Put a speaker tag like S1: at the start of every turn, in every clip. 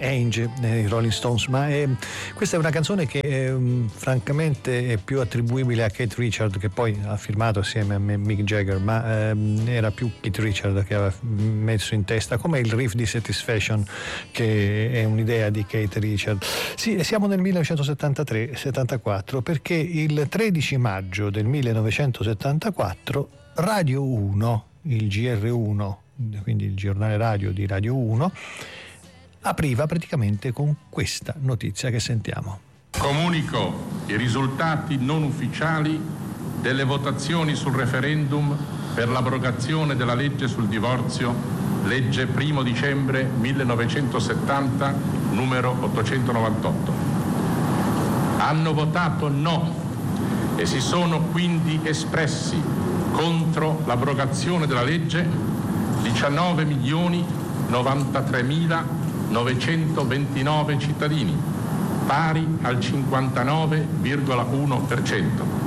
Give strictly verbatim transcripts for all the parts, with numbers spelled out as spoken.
S1: Ainge, eh, i Rolling Stones, ma eh, questa è una canzone che eh, francamente è più attribuibile a Keith Richards, che poi ha firmato assieme a Mick Jagger, ma eh, era più Keith Richards che aveva messo in testa, come il riff di Satisfaction, che è un'idea di Keith Richards. Sì, siamo nel millenovecentosettantatré settantaquattro, perché il tredici maggio del millenovecentosettantaquattro Radio uno, il G R uno, quindi il giornale radio di Radio uno, apriva praticamente con questa notizia che sentiamo.
S2: Comunico i risultati non ufficiali delle votazioni sul referendum per l'abrogazione della legge sul divorzio, legge primo dicembre millenovecentosettanta, numero ottocentonovantotto. Hanno votato no e si sono quindi espressi contro l'abrogazione della legge diciannove milioni novantatremilaноvecentoventinove cittadini, pari al cinquantanove virgola uno per cento.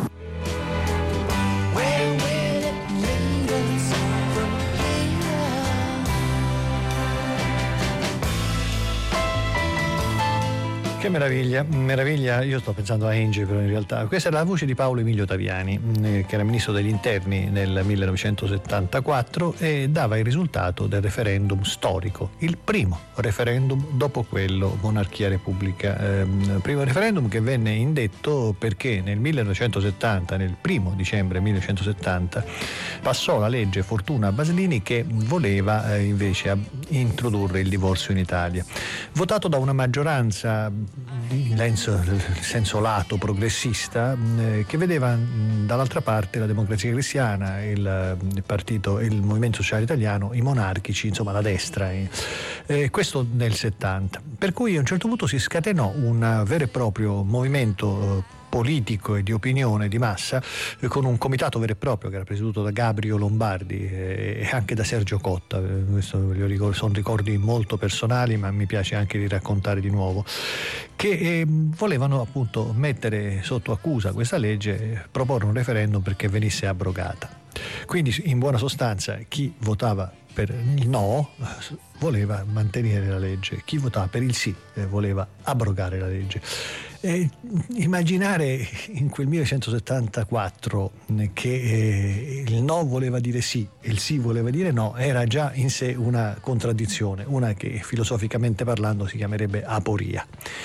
S1: Che meraviglia, meraviglia, io sto pensando a Ainge, però in realtà questa è la voce di Paolo Emilio Taviani, che era ministro degli interni nel millenovecentosettantaquattro e dava il risultato del referendum storico, il primo referendum dopo quello monarchia-repubblica, eh, primo referendum che venne indetto perché nel millenovecentosettanta, nel primo dicembre millenovecentosettanta, passò la legge Fortuna Baslini che voleva eh, invece introdurre il divorzio in Italia, votato da una maggioranza in senso, senso lato progressista eh, che vedeva mh, dall'altra parte la Democrazia Cristiana, il, il partito, il Movimento Sociale Italiano, i monarchici, insomma la destra, eh, eh, questo nel settanta, per cui a un certo punto si scatenò un vero e proprio movimento eh, politico e di opinione di massa, eh, con un comitato vero e proprio che era presieduto da Gabrio Lombardi eh, e anche da Sergio Cotta. Eh, questo ricordo, sono ricordi molto personali, ma mi piace anche di raccontare di nuovo, che eh, volevano appunto mettere sotto accusa questa legge e proporre un referendum perché venisse abrogata. Quindi in buona sostanza chi votava per il no voleva mantenere la legge, chi votava per il sì eh, voleva abrogare la legge. Eh, immaginare in quel millenovecentosettantaquattro che eh, il no voleva dire sì e il sì voleva dire no era già in sé una contraddizione, una che filosoficamente parlando si chiamerebbe aporia.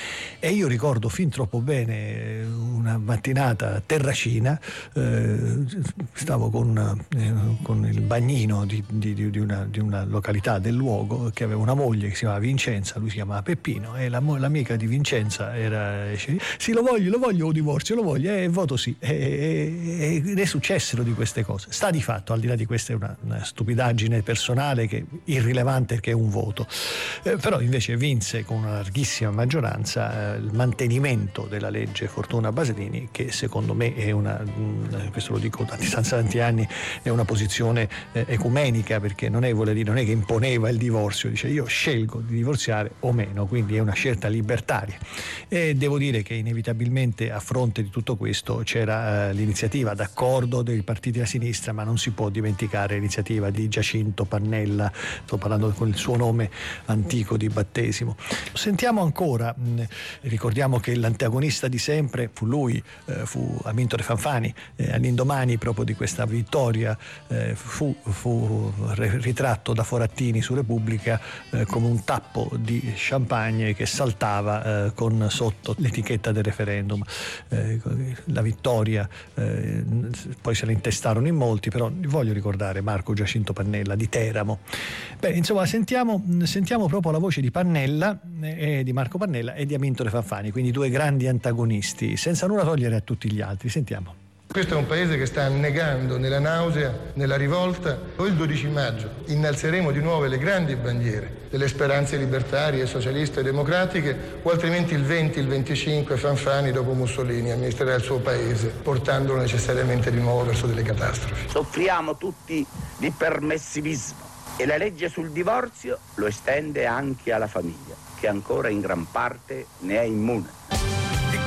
S1: E io ricordo fin troppo bene una mattinata terracina, eh, stavo con, eh, con il bagnino di, di, di, una, di una località del luogo che aveva una moglie che si chiamava Vincenza, lui si chiamava Peppino, e la, l'amica di Vincenza era sì, lo voglio, lo voglio un divorzio, lo voglio, e eh, voto sì. E, e, e ne successero di queste cose. Sta di fatto, al di là di questa è una, una stupidaggine personale che irrilevante, che è un voto. Eh, però invece vinse con una larghissima maggioranza eh, il mantenimento della legge Fortuna Baslini, che secondo me è una, questo lo dico a distanza di tanti anni, è una posizione eh, ecumenica, perché non è, vuole dire, non è che imponeva il divorzio, dice io scelgo di divorziare o meno, quindi è una scelta libertaria. E devo dire che inevitabilmente a fronte di tutto questo c'era eh, l'iniziativa d'accordo dei partiti a sinistra, ma non si può dimenticare l'iniziativa di Giacinto Pannella, sto parlando con il suo nome antico di battesimo. Sentiamo ancora, mh, ricordiamo che l'antagonista di sempre fu lui, eh, fu Amintore Fanfani, eh, all'indomani proprio di questa vittoria eh, fu, fu ritratto da Forattini su Repubblica eh, come un tappo di champagne che saltava eh, con sotto l'etichetta del referendum. Eh, la vittoria eh, poi se la intestarono in molti, però voglio ricordare Marco Giacinto Pannella di Teramo. Beh, insomma, sentiamo, sentiamo proprio la voce di Pannella, eh, di Marco Pannella e di Amintore Fanfani, quindi due grandi antagonisti, senza nulla togliere a tutti gli altri. Sentiamo.
S3: Questo è un paese che sta annegando nella nausea, nella rivolta. Poi il dodici maggio innalzeremo di nuovo le grandi bandiere delle speranze libertarie, socialiste e democratiche, o altrimenti il venti, il venticinque Fanfani dopo Mussolini amministrerà il suo paese, portandolo necessariamente di nuovo verso delle catastrofi.
S4: Soffriamo tutti di permissivismo e la legge sul divorzio lo estende anche alla famiglia, che ancora in gran parte ne è immune.